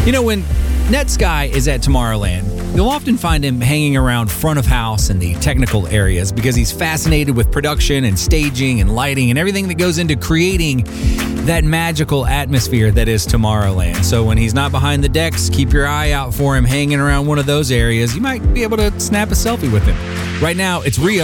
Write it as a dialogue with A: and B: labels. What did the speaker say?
A: When NetSky is at Tomorrowland, you'll often find him hanging around front of house and the technical areas because he's fascinated with production and staging and lighting and everything that goes into creating that magical atmosphere that is Tomorrowland. So when he's not behind the decks, keep your eye out for him hanging around one of those areas. You might be able to snap a selfie with him. Right now, it's Rio.